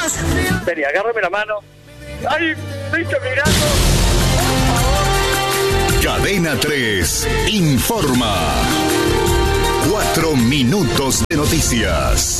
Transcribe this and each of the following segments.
Vení, agárrame la mano. ¡Ay, me estoy mirando! Cadena 3 informa. 4 minutos de noticias.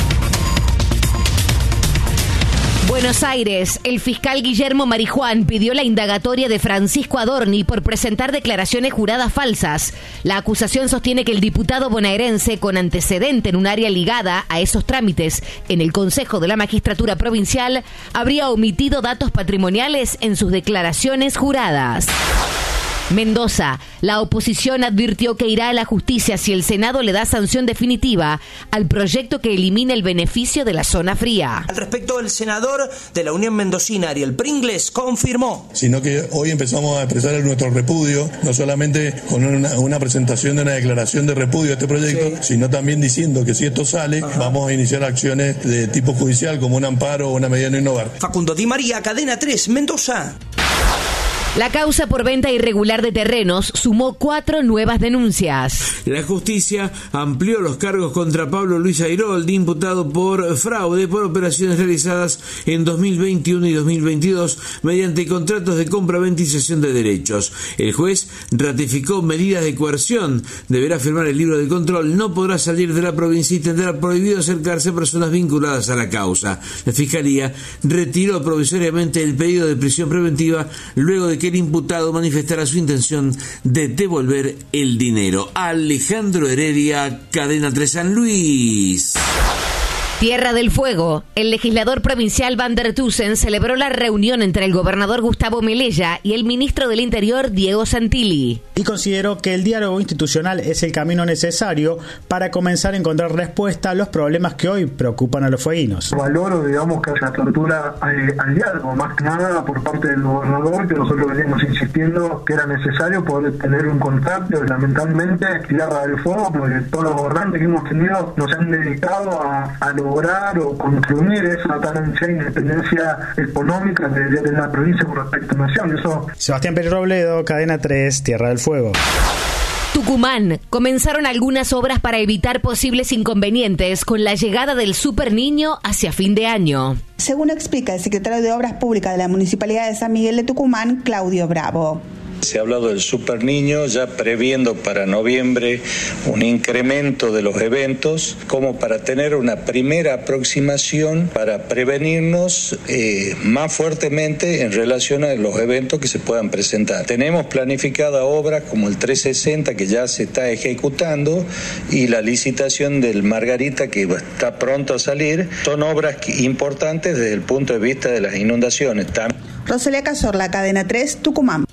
Buenos Aires, el fiscal Guillermo Marijuán pidió la indagatoria de Francisco Adorni por presentar declaraciones juradas falsas. La acusación sostiene que el diputado bonaerense, con antecedente en un área ligada a esos trámites en el Consejo de la Magistratura Provincial, habría omitido datos patrimoniales en sus declaraciones juradas. Mendoza, la oposición advirtió que irá a la justicia si el Senado le da sanción definitiva al proyecto que elimina el beneficio de la zona fría. Al respecto, el senador de la Unión Mendocina, Ariel Pringles, confirmó. Sino que hoy empezamos a expresar nuestro repudio, no solamente con una presentación de una declaración de repudio a este proyecto, sino también diciendo que si esto sale, vamos a iniciar acciones de tipo judicial como un amparo o una medida no innovar. Facundo Di María, Cadena 3, Mendoza. La causa por venta irregular de terrenos sumó 4 nuevas denuncias. La justicia amplió los cargos contra Pablo Luis Airoldi, imputado por fraude por operaciones realizadas en 2021 y 2022 mediante contratos de compra-venta y cesión de derechos. El juez ratificó medidas de coerción. Deberá firmar el libro de control, no podrá salir de la provincia y tendrá prohibido acercarse a personas vinculadas a la causa. La Fiscalía retiró provisoriamente el pedido de prisión preventiva luego de que el imputado manifestara su intención de devolver el dinero. Alejandro Heredia, Cadena 3 San Luis. Tierra del Fuego. El legislador provincial Van der Tussen celebró la reunión entre el gobernador Gustavo Melella y el ministro del Interior Diego Santilli. Y consideró que el diálogo institucional es el camino necesario para comenzar a encontrar respuesta a los problemas que hoy preocupan a los fueguinos. Valoro, digamos, que haya apertura al diálogo, más que nada por parte del gobernador, que nosotros veníamos insistiendo que era necesario poder tener un contacto. Lamentablemente, Tierra del Fuego, porque todos los gobernantes que hemos tenido nos han dedicado a lograr o construir esa tan ancha independencia económica de la provincia con respecto a la nación. Eso. Sebastián Pérez Robledo, Cadena 3, Tierra del Fuego. Tucumán. Comenzaron algunas obras para evitar posibles inconvenientes con la llegada del Super Niño hacia fin de año. Según explica el secretario de Obras Públicas de la Municipalidad de San Miguel de Tucumán, Claudio Bravo. Se ha hablado del Super Niño, ya previendo para noviembre un incremento de los eventos, como para tener una primera aproximación para prevenirnos más fuertemente en relación a los eventos que se puedan presentar. Tenemos planificada obras como el 360 que ya se está ejecutando y la licitación del Margarita que está pronto a salir. Son obras importantes desde el punto de vista de las inundaciones. Rosalía Cazorla, Cadena 3, Tucumán.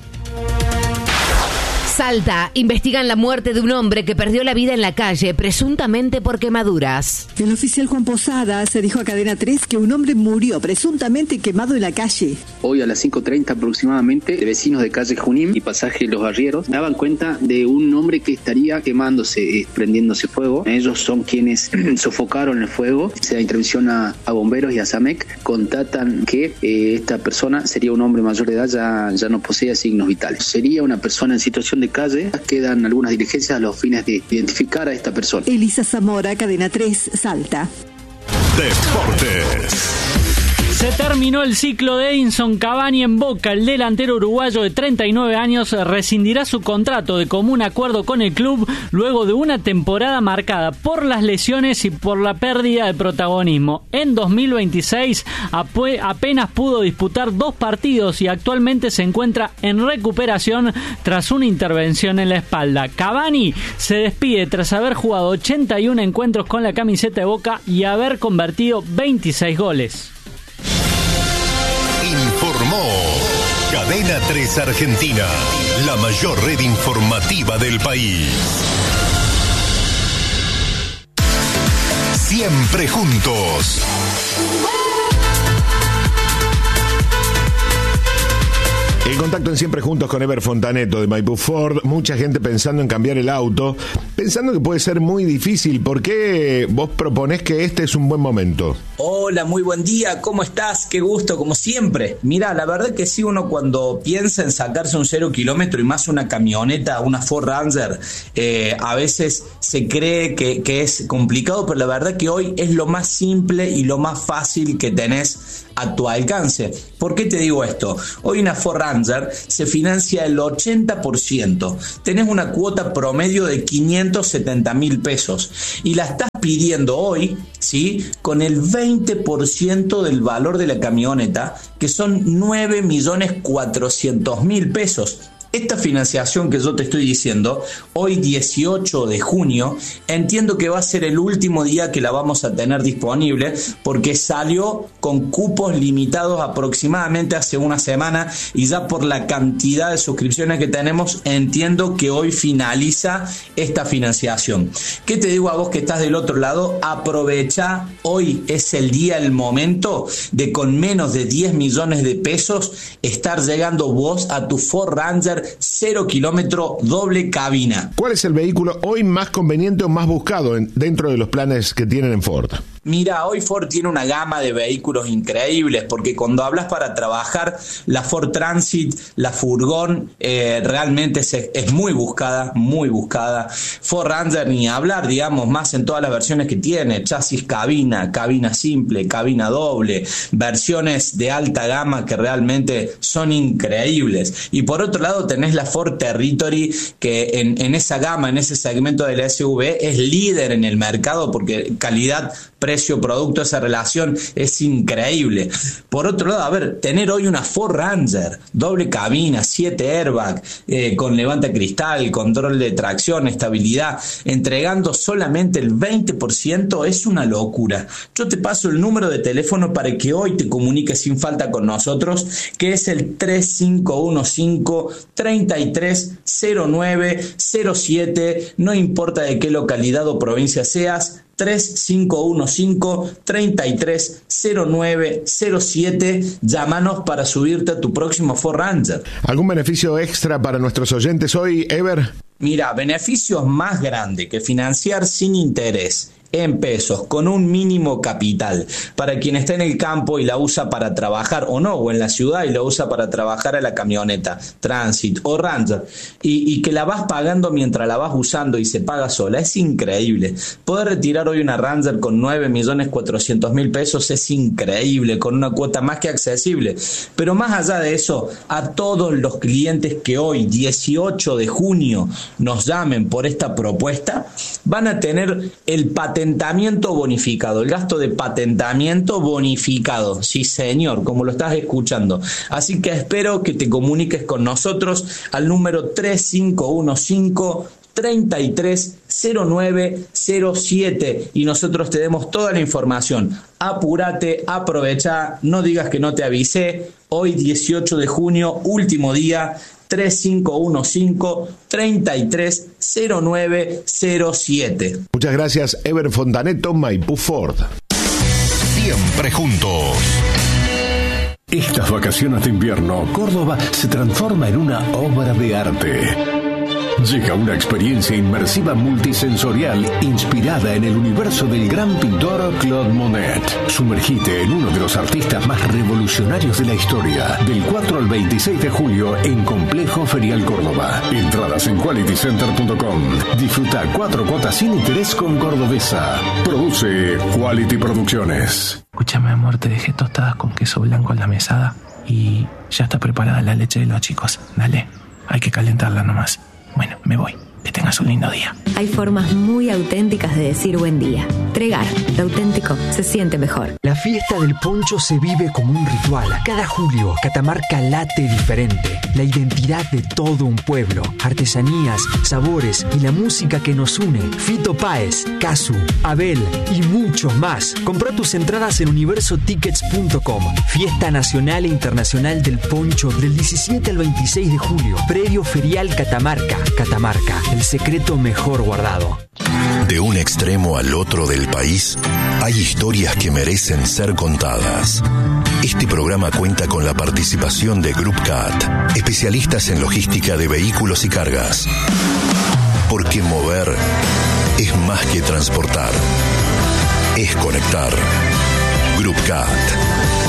Salta, investigan la muerte de un hombre que perdió la vida en la calle, presuntamente por quemaduras. El oficial Juan Posada se dijo a Cadena 3 que un hombre murió presuntamente quemado en la calle. Hoy a las 5:30 aproximadamente, de vecinos de calle Junín y pasaje Los Arrieros daban cuenta de un hombre que estaría quemándose, prendiéndose fuego. Ellos son quienes sofocaron el fuego. Se da intervención a bomberos y a SAMEC. Contatan que esta persona sería un hombre mayor de edad, ya no posee signos vitales. Sería una persona en situación de calle. Quedan algunas diligencias a los fines de identificar a esta persona. Elisa Zamora, Cadena 3, Salta. Deportes. Se terminó el ciclo de Edinson Cavani en Boca. El delantero uruguayo de 39 años rescindirá su contrato de común acuerdo con el club luego de una temporada marcada por las lesiones y por la pérdida de protagonismo. En 2026 apenas pudo disputar 2 partidos y actualmente se encuentra en recuperación tras una intervención en la espalda. Cavani se despide tras haber jugado 81 encuentros con la camiseta de Boca y haber convertido 26 goles. Informó Cadena 3 Argentina, la mayor red informativa del país. Siempre juntos. El contacto en Siempre Juntos con Ever Fontaneto de Maipú Ford. Mucha gente pensando en cambiar el auto, pensando que puede ser muy difícil. ¿Por qué vos proponés que este es un buen momento? Hola, muy buen día, ¿cómo estás? Qué gusto, como siempre. Mira, la verdad que sí, uno cuando piensa en sacarse un 0 kilómetro y más una camioneta, una Ford Ranger, a veces se cree que es complicado, pero la verdad que hoy es lo más simple y lo más fácil que tenés a tu alcance. ¿Por qué te digo esto? Hoy una Ford Ranger se financia el 80%. Tenés una cuota promedio de 570.000 pesos y la estás pidiendo hoy, ¿sí?, con el 20% del valor de la camioneta, que son 9.400.000 pesos. Esta financiación que yo te estoy diciendo, hoy 18 de junio, entiendo que va a ser el último día que la vamos a tener disponible, porque salió con cupos limitados aproximadamente hace una semana, y ya por la cantidad de suscripciones que tenemos, entiendo que hoy finaliza esta financiación. ¿Qué te digo a vos que estás del otro lado? Aprovecha, hoy es el día, el momento de con menos de 10 millones de pesos estar llegando vos a tu Ford Ranger 0 kilómetro doble cabina. ¿Cuál es el vehículo hoy más conveniente o más buscado dentro de los planes que tienen en Ford? Mira, hoy Ford tiene una gama de vehículos increíbles, porque cuando hablas para trabajar, la Ford Transit, la Furgón, realmente es muy buscada, muy buscada. Ford Ranger ni hablar, digamos, más en todas las versiones que tiene: chasis cabina, cabina simple, cabina doble, versiones de alta gama que realmente son increíbles. Y por otro lado tenés la Ford Territory, que en esa gama, en ese segmento del SUV, es líder en el mercado, porque calidad, precio, producto, esa relación es increíble. Por otro lado, a ver, tener hoy una Ford Ranger, doble cabina, 7 airbag, con levanta cristal, control de tracción, estabilidad, entregando solamente el 20%, es una locura. Yo te paso el número de teléfono para que hoy te comuniques sin falta con nosotros, que es el 3515-330907, no importa de qué localidad o provincia seas, 3515-330907. Llámanos para subirte a tu próximo Ford Ranger. ¿Algún beneficio extra para nuestros oyentes hoy, Ever? Mira, beneficios más grandes que financiar sin interés en pesos, con un mínimo capital, para quien está en el campo y la usa para trabajar, o no, o en la ciudad y la usa para trabajar a la camioneta, Transit o Ranger, y que la vas pagando mientras la vas usando y se paga sola. Es increíble. Poder retirar hoy una Ranger con 9.400.000 pesos es increíble, con una cuota más que accesible. Pero más allá de eso, a todos los clientes que hoy, 18 de junio, nos llamen por esta propuesta, van a tener el patentamiento bonificado, el gasto de patentamiento bonificado, sí señor, como lo estás escuchando. Así que espero que te comuniques con nosotros al número 3515-330907 y nosotros te demos toda la información. Apúrate, aprovecha, no digas que no te avisé. Hoy 18 de junio, último día, 3515-330907. Muchas gracias, Ever Fontaneto, Maipú Ford. Siempre juntos. Estas vacaciones de invierno, Córdoba se transforma en una obra de arte. Llega una experiencia inmersiva multisensorial inspirada en el universo del gran pintor Claude Monet. Sumergite en uno de los artistas más revolucionarios de la historia. Del 4 al 26 de julio en Complejo Ferial Córdoba. Entradas en qualitycenter.com. Disfruta 4 cuotas sin interés con Cordobesa. Produce Quality Producciones. Escúchame, amor, te dejé tostadas con queso blanco en la mesada y ya está preparada la leche de los chicos. Dale, hay que calentarla nomás. Bueno, me voy. Que tengas un lindo día. Hay formas muy auténticas de decir buen día. Tregar, lo auténtico se siente mejor. La fiesta del poncho se vive como un ritual. Cada julio, Catamarca late diferente. La identidad de todo un pueblo. Artesanías, sabores y la música que nos une. Fito Páez, Casu, Abel y muchos más. Compra tus entradas en universotickets.com. Fiesta nacional e internacional del poncho del 17 al 26 de julio. Predio Ferial Catamarca. Catamarca. El secreto mejor guardado. De un extremo al otro del país, hay historias que merecen ser contadas. Este programa cuenta con la participación de Group Cat, especialistas en logística de vehículos y cargas. Porque mover es más que transportar. Es conectar. Grupcat.